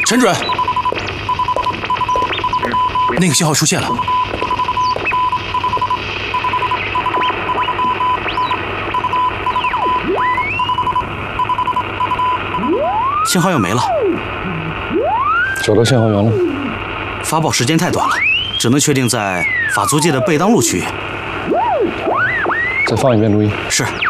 陈准，那个信号出现了。信号又没了。 找到信号源了。 发报时间太短了，只能确定在法租界的贝当路区域。 再放一遍录音。 是。